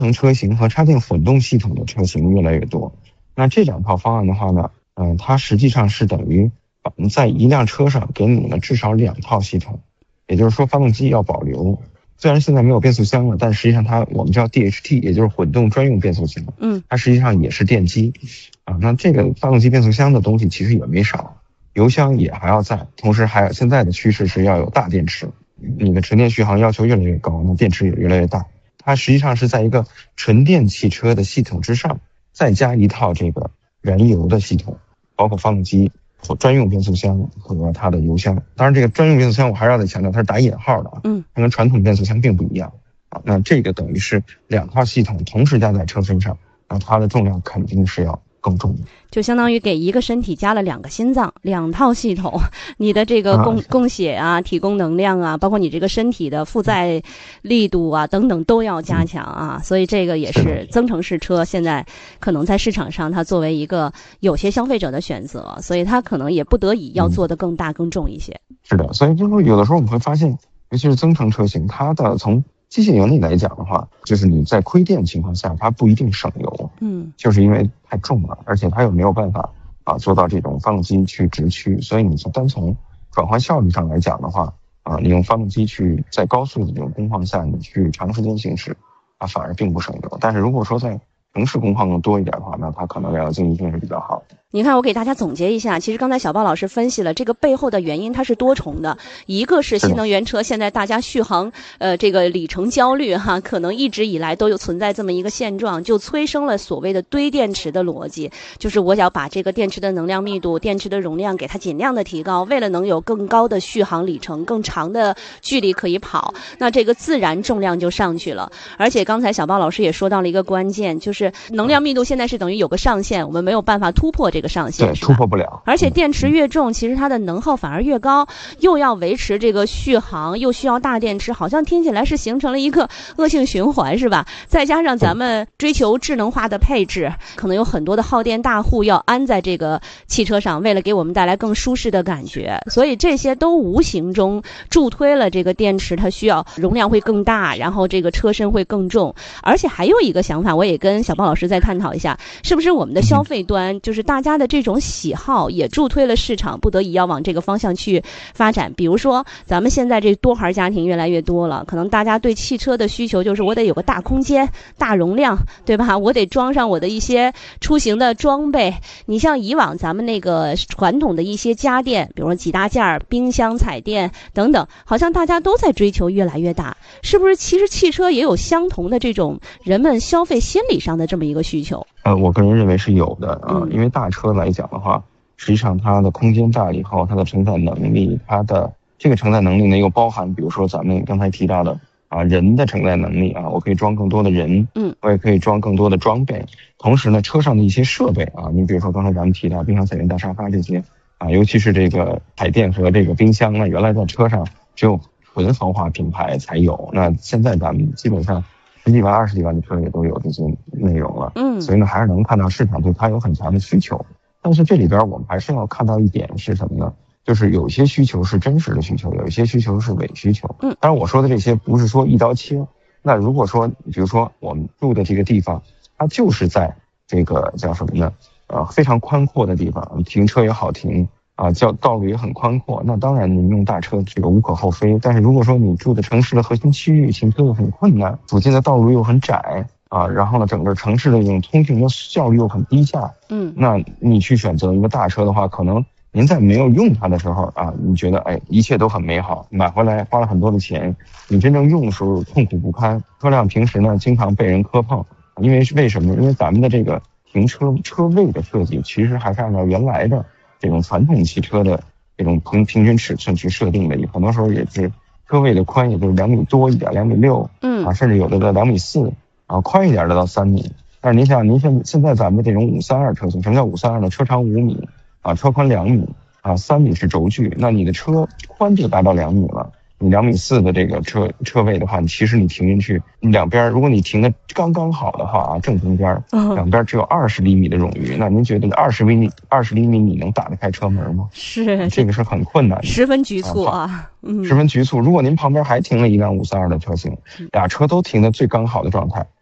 能车型和插电混动系统的车型越来越多。那这两套方案的话呢，它实际上是等于在一辆车上给你们至少2套系统，也就是说发动机要保留。虽然现在没有变速箱了，但实际上我们叫 DHT， 也就是混动专用变速箱。它实际上也是电机那这个发动机变速箱的东西其实也没少，油箱也还要在，同时还有现在的趋势是要有大电池，你的纯电续航要求越来越高，那电池也越来越大。它实际上是在一个纯电汽车的系统之上再加一套这个燃油的系统，包括发动机和专用变速箱和它的油箱。当然这个专用变速箱我还是要再强调它是打引号的它跟传统变速箱并不一样那这个等于是2套系统同时加在车身上，那它的重量肯定是要更重的， 就相当于给一个身体加了2个心脏，2套系统，你的这个供血提供能量包括你这个身体的负载力度等等都要加强所以这个也是增程式车现在可能在市场上它作为一个有些消费者的选择，所以它可能也不得已要做得更大更重一些。 是的，所以就是有的时候我们会发现，尤其是增程车型，它的从机械原理来讲的话，就是你在亏电情况下它不一定省油就是因为太重了，而且它又没有办法做到这种发动机去直驱，所以你单从转换效率上来讲的话你用发动机去在高速的这种工况下你去长时间行驶反而并不省油。但是如果说在城市工况更多一点的话，那它可能经济性是比较好的。 你看我给大家总结一下，其实刚才小豹老师分析了这个背后的原因，它是多重的。一个是新能源车现在大家续航这个里程焦虑可能一直以来都有存在这么一个现状，就催生了所谓的堆电池的逻辑，就是我要把这个电池的能量密度、电池的容量给它尽量的提高，为了能有更高的续航里程、更长的距离可以跑，那这个自然重量就上去了。而且刚才小豹老师也说到了一个关键，就是能量密度现在是等于有个上限，我们没有办法突破这个上限， 对，突破不了。 而且电池越重其实它的能耗反而越高，又要维持这个续航，又需要大电池，好像听起来是形成了一个恶性循环，是吧？再加上咱们追求智能化的配置，可能有很多的耗电大户要安在这个汽车上，为了给我们带来更舒适的感觉，所以这些都无形中助推了这个电池它需要容量会更大，然后这个车身会更重。而且还有一个想法，我也跟小豹老师再探讨一下，是不是我们的消费端就是大家的这种喜好也助推了市场不得已要往这个方向去发展。比如说咱们现在这多孩家庭越来越多了，可能大家对汽车的需求就是我得有个大空间、大容量，对吧？我得装上我的一些出行的装备。你像以往咱们那个传统的一些家电，比如说几大件、冰箱、彩电等等，好像大家都在追求越来越大，是不是其实汽车也有相同的这种人们消费心理上的这么一个需求？ 我个人认为是有的因为大车来讲的话，实际上它的空间大了以后，它的承载能力，它的这个承载能力呢又包含比如说咱们刚才提到的人的承载能力我可以装更多的人我也可以装更多的装备。同时呢车上的一些设备你比如说刚才咱们提到冰箱、彩电、大沙发这些尤其是这个彩电和这个冰箱呢，原来在车上只有纯豪华品牌才有，那现在咱们基本上10几万、20几万的车也都有这些内容了所以呢还是能看到市场对它有很强的需求。但是这里边我们还是要看到一点是什么呢？就是有些需求是真实的需求，有一些需求是伪需求当然我说的这些不是说一刀切，那如果说比如说我们住的这个地方它就是在这个叫什么呢非常宽阔的地方，停车也好停道路也很宽阔，那当然你用大车这个无可厚非。但是如果说你住的城市的核心区域，停车又很困难，附近的道路又很窄然后呢整个城市的这种通行的效率又很低下那你去选择一个大车的话，可能您在没有用它的时候你觉得一切都很美好，买回来花了很多的钱，你真正用的时候痛苦不堪。车辆平时呢经常被人磕碰，因为为什么？因为咱们的这个停车车位的设计其实还是按照原来的这种传统汽车的这种平均尺寸去设定的，很多时候也是车位的宽也就是2米多一点，2米6甚至有的到2米4宽一点的到3米。但是您想，现在咱们这种532车型，什么叫532呢？车长5米车宽2米3米是轴距，那你的车宽就达到2米了。你2米4的这个车位的话，其实你停进去两边，如果你停的刚刚好的话正中间两边只有20厘米的冗余，那您觉得20厘米你能打得开车门吗？ 是， 这个是很困难的， 十分局促十分局促。如果您旁边还停了一辆532的车型，俩车都停在最刚好的状态，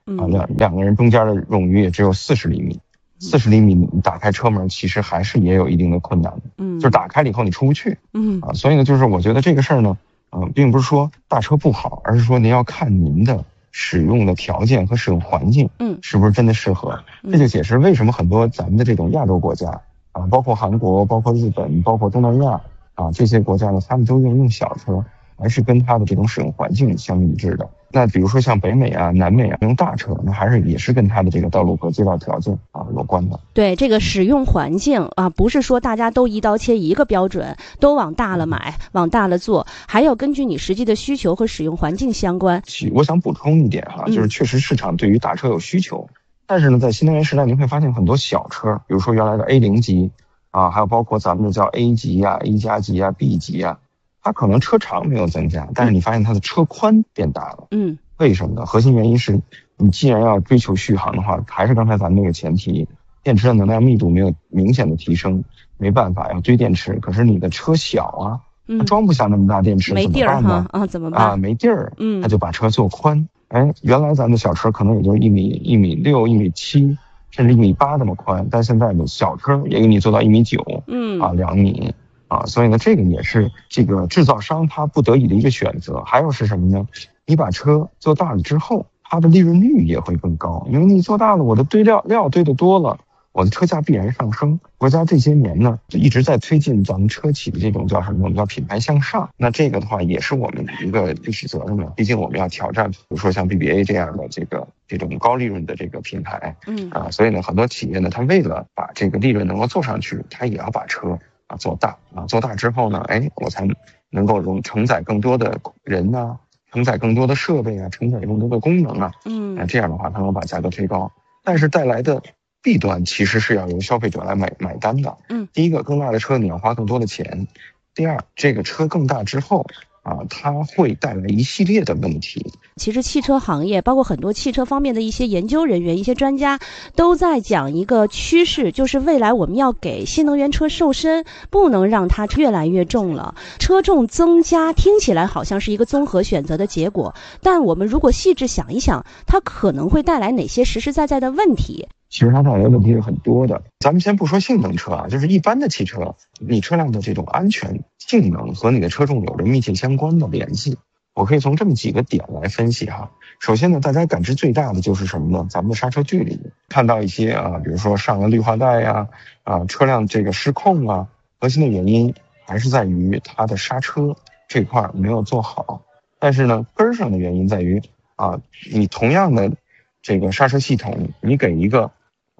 两个人中间的冗余也只有40厘米，40厘米你打开车门其实还是也有一定的困难的，就是打开了以后你出不去，所以呢，就是我觉得这个事儿呢，并不是说大车不好，而是说您要看您的使用的条件和使用环境，是不是真的适合？这就解释为什么很多咱们的这种亚洲国家包括韩国、包括日本、包括东南亚这些国家呢，他们都用小车，还是跟它的这种使用环境相一致的。那比如说像北美南美用大车，那还是也是跟它的这个道路和街道条件有关的。 对，这个使用环境不是说大家都一刀切一个标准，都往大了买，往大了做，还要根据你实际的需求和使用环境相关。 我想补充一点就是确实市场对于大车有需求，但是呢，在新能源时代，您会发现很多小车，比如说原来的 A0 级还有包括咱们的叫 A 级A 加级B 级它可能车长没有增加，但是你发现它的车宽变大了。为什么呢？核心原因是你既然要追求续航的话，还是刚才咱们那个前提，电池的能量密度没有明显的提升，没办法要堆电池，可是你的车小它装不下那么大电池， 没地儿怎么办？ 没地儿，它就把车做宽。原来咱们的小车可能也就1.6米、1.7米，甚至1.8米那么宽，但现在的小车也给你做到1.9米，2米。所以呢，这个也是这个制造商他不得已的一个选择。还有是什么呢？你把车做大了之后，它的利润率也会更高，因为你做大了，我的料堆得多了，我的车价必然上升。国家这些年呢，就一直在推进咱们车企的这种叫什么？我们叫品牌向上。那这个的话，也是我们的一个历史责任了。毕竟我们要挑战，比如说像 BBA 这样的这种高利润的这个品牌，所以呢，很多企业呢，它为了把这个利润能够做上去，它也要把车做大做大之后呢，我才能够承载更多的人承载更多的设备承载更多的功能这样的话它能把价格推高，但是带来的弊端其实是要由消费者来买单的。第一个，更大的车你要花更多的钱；第二，这个车更大之后它会带来一系列的问题。 其实汽车行业包括很多汽车方面的一些研究人员、一些专家都在讲一个趋势，就是未来我们要给新能源车瘦身，不能让它越来越重了。车重增加听起来好像是一个综合选择的结果，但我们如果细致想一想，它可能会带来哪些实实在在的问题？ 其实它带来的问题是很多的。咱们先不说性能车就是一般的汽车，你车辆的这种安全性能和你的车重有着密切相关的联系。我可以从这么几个点来分析首先呢，大家感知最大的就是什么呢？咱们的刹车距离，看到一些比如说上了绿化带车辆这个失控核心的原因还是在于它的刹车这块没有做好。但是呢，根儿上的原因在于你同样的这个刹车系统，你给一个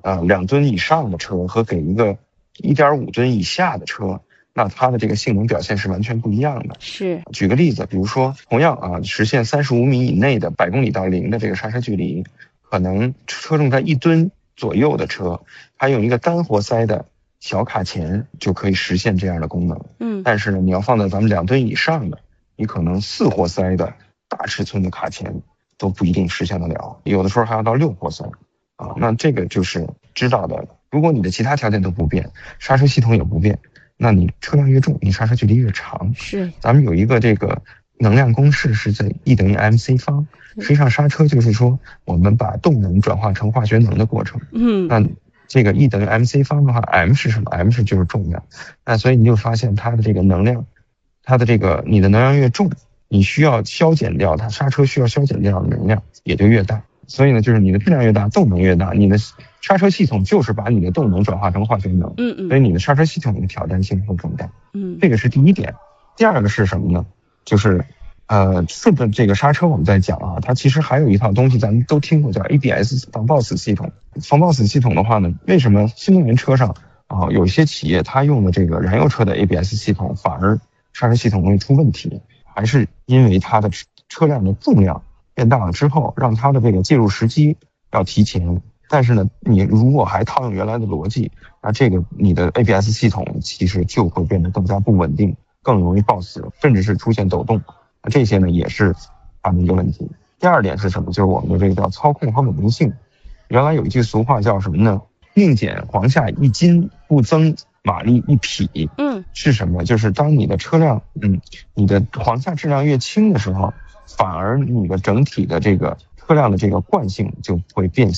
2吨以上的车和给一个1.5吨以下的车，那它的这个性能表现是完全不一样的。 是， 举个例子，比如说同样实现35米以内的100公里到0的这个刹车距离，可能车重在1吨左右的车，它用一个单活塞的小卡钳就可以实现这样的功能。但是呢，你要放在咱们2吨以上的，你可能4活塞的大尺寸的卡钳都不一定实现得了，有的时候还要到6活塞那这个就是知道的。如果你的其他条件都不变，刹车系统也不变，那你车辆越重，你刹车距离越长。 是， 咱们有一个这个能量公式是在 E 等于 MC 方，实际上刹车就是说我们把动能转化成化学能的过程。那这个 E 等于 MC 方的话 ，M 是什么 ？M 就是重量。那所以你就发现它的这个能量，它的这个你的能量越重，你需要消减掉它刹车需要消减掉的能量也就越大。所以呢，就是你的质量越大，动能越大，你的刹车系统就是把你的动能转化成化学能。所以你的刹车系统的挑战性会更大。这个是第一点。第二个是什么呢？就是顺着这个刹车我们在讲它其实还有一套东西咱们都听过，叫 ABS 防抱死系统。防抱死系统的话呢，为什么新能源车上有一些企业它用的这个燃油车的 ABS 系统反而刹车系统容易出问题？还是因为它的车辆的重量变大了之后，让它的这个介入时机要提前。但是呢，你如果还套用原来的逻辑，那这个你的 ABS 系统其实就会变得更加不稳定，更容易抱死，甚至是出现抖动。这些呢也是它的一个问题。第二点是什么？就是我们的这个叫操控和稳定性。原来有一句俗话叫什么呢？宁减黄下1斤，不增马力1匹。是什么？就是当你的车辆你的黄下质量越轻的时候，反而你的整体的这个车辆的这个惯性就会变